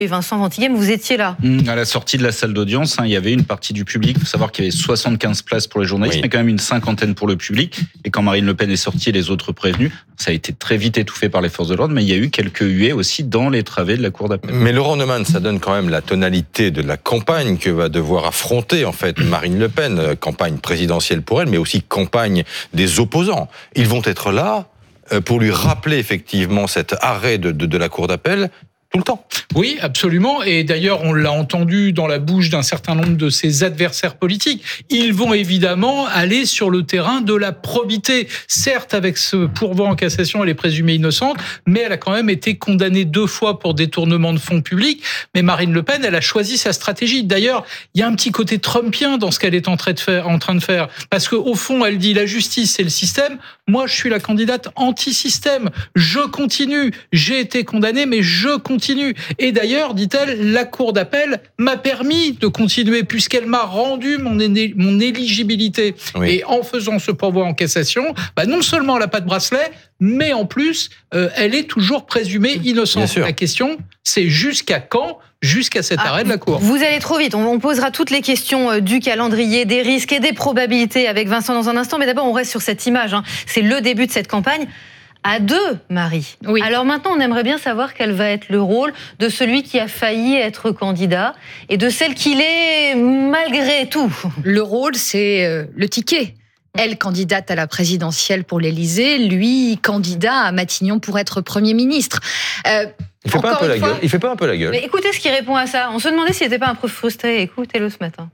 Et Vincent Ventighem, vous étiez là. À la sortie de la salle d'audience, il y avait une partie du public. Il faut savoir qu'il y avait 75 places pour les journalistes, mais quand même une cinquantaine pour le public. Et quand Marine Le Pen est sortie et les autres prévenus, ça a été très vite étouffé par les forces de l'ordre, mais il y a eu quelques huées aussi dans les travées de la cour d'appel. Mais Laurent Neumann, ça donne quand même la tonalité de la campagne que va devoir affronter en fait Marine Le Pen, campagne présidentielle pour elle, mais aussi campagne des opposants. Ils vont être là pour lui rappeler effectivement cet arrêt de la cour d'appel tout le temps. Oui, absolument. Et d'ailleurs, on l'a entendu dans la bouche d'un certain nombre de ses adversaires politiques. Ils vont évidemment aller sur le terrain de la probité. Certes, avec ce pourvoi en cassation, elle est présumée innocente, mais elle a quand même été condamnée 2 fois pour détournement de fonds publics. Mais Marine Le Pen, elle a choisi sa stratégie. D'ailleurs, il y a un petit côté trumpien dans ce qu'elle est en train de faire. Parce qu'au fond, elle dit la justice, c'est le système. Moi, je suis la candidate anti-système. Je continue. J'ai été condamnée, mais je continue. Et d'ailleurs, dit-elle, la cour d'appel m'a permis de continuer puisqu'elle m'a rendu mon éligibilité. Oui. Et en faisant ce pourvoi en cassation, non seulement elle n'a pas de bracelet, mais en plus, elle est toujours présumée innocente. La question, c'est jusqu'à quand ? Jusqu'à cet arrêt de la Cour. Vous allez trop vite. On posera toutes les questions du calendrier, des risques et des probabilités avec Vincent dans un instant. Mais d'abord, on reste sur cette image. C'est le début de cette campagne. À 2, Marie. Oui. Alors maintenant, on aimerait bien savoir quel va être le rôle de celui qui a failli être candidat et de celle qui l'est malgré tout. Le rôle, c'est le ticket. Elle, candidate à la présidentielle pour l'Élysée, lui, candidat à Matignon pour être Premier ministre. Il fait pas un peu la gueule. Il fait pas un peu la gueule. Mais écoutez ce qu'il répond à ça. On se demandait s'il n'était pas un peu frustré. Écoutez-le ce matin.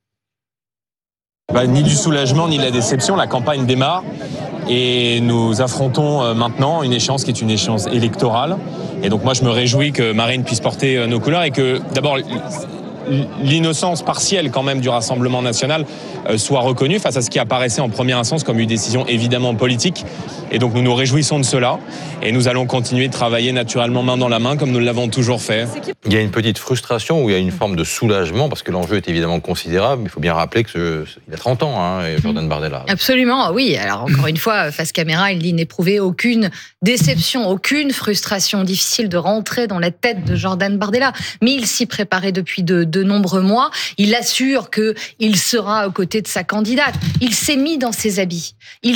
Ni du soulagement, ni de la déception. La campagne démarre et nous affrontons maintenant une échéance qui est une échéance électorale. Et donc moi, je me réjouis que Marine puisse porter nos couleurs et que, d'abord, l'innocence partielle quand même du Rassemblement national soit reconnue face à ce qui apparaissait en première instance comme une décision évidemment politique. Et donc nous nous réjouissons de cela et nous allons continuer de travailler naturellement main dans la main comme nous l'avons toujours fait. Il y a une petite frustration ou il y a une forme de soulagement parce que l'enjeu est évidemment considérable. Il faut bien rappeler qu'il a 30 ans, Jordan Bardella. Absolument, oui. Alors encore une fois, face caméra, il dit n'éprouver aucune déception, aucune frustration. Difficile de rentrer dans la tête de Jordan Bardella. Mais il s'y préparait depuis de nombreux mois. Il assure qu'il sera aux côtés de sa candidate. Il s'est mis dans ses habits.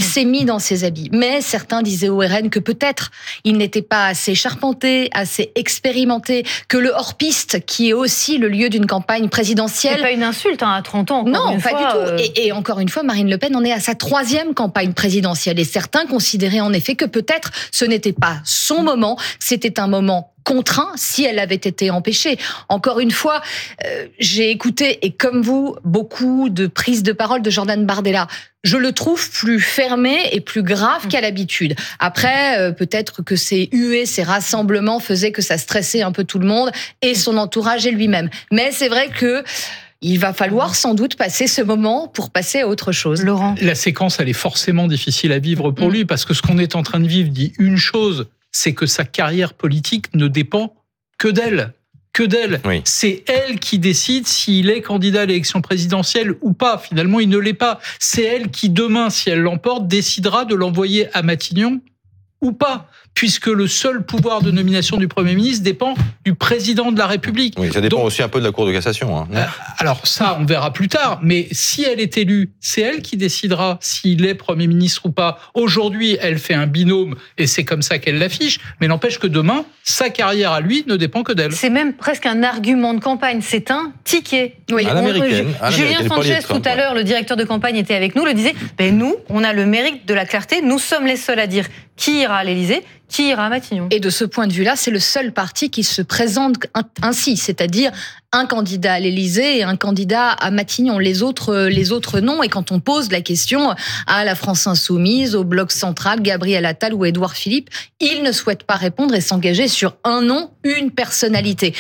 Mais certains disaient au RN que peut-être il n'était pas assez charpenté, assez expérimenté, que le hors-piste, qui est aussi le lieu d'une campagne présidentielle... C'est pas une insulte à 30 ans. Non, pas du tout. Et encore une fois, Marine Le Pen en est à sa 3e campagne présidentielle. Et certains considéraient en effet que peut-être ce n'était pas son moment, c'était un moment contraint si elle avait été empêchée. Encore une fois, j'ai écouté, et comme vous, beaucoup de prises de parole de Jordan Bardella. Je le trouve plus fermé et plus grave qu'à l'habitude. Après, peut-être que ces huées, ces rassemblements faisaient que ça stressait un peu tout le monde et son entourage et lui-même. Mais c'est vrai que il va falloir sans doute passer ce moment pour passer à autre chose. Laurent. La séquence, elle est forcément difficile à vivre pour lui parce que ce qu'on est en train de vivre dit une chose, c'est que sa carrière politique ne dépend que d'elle. Oui. C'est elle qui décide s'il est candidat à l'élection présidentielle ou pas. Finalement, il ne l'est pas. C'est elle qui, demain, si elle l'emporte, décidera de l'envoyer à Matignon ou pas, puisque le seul pouvoir de nomination du Premier ministre dépend du président de la République. Oui, ça dépend aussi un peu de la Cour de cassation. Alors ça, on verra plus tard, mais si elle est élue, c'est elle qui décidera s'il est Premier ministre ou pas. Aujourd'hui, elle fait un binôme, et c'est comme ça qu'elle l'affiche, mais n'empêche que demain, sa carrière à lui ne dépend que d'elle. C'est même presque un argument de campagne, c'est un ticket. Oui. À l'américaine. Julien Sanchez, tout à l'heure, le directeur de campagne était avec nous, le disait, nous, on a le mérite de la clarté, nous sommes les seuls à dire qui ira à l'Élysée, qui ira à Matignon. Et de ce point de vue-là, c'est le seul parti qui se présente ainsi, c'est-à-dire un candidat à l'Élysée et un candidat à Matignon. Les autres non. Et quand on pose la question à la France Insoumise, au Bloc Central, Gabriel Attal ou Édouard Philippe, ils ne souhaitent pas répondre et s'engager sur un nom, une personnalité.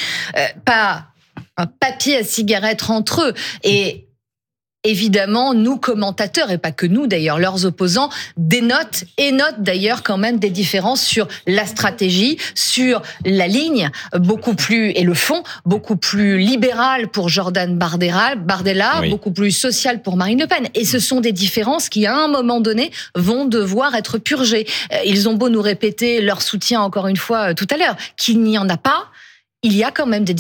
Pas un papier à cigarette entre eux. Et évidemment, nous, commentateurs, et pas que nous d'ailleurs, leurs opposants, notent d'ailleurs quand même des différences sur la stratégie, sur la ligne, beaucoup plus, et le fond, beaucoup plus libéral pour Jordan Bardella, oui. Beaucoup plus social pour Marine Le Pen. Et ce sont des différences qui, à un moment donné, vont devoir être purgées. Ils ont beau nous répéter leur soutien, encore une fois, tout à l'heure, qu'il n'y en a pas, il y a quand même des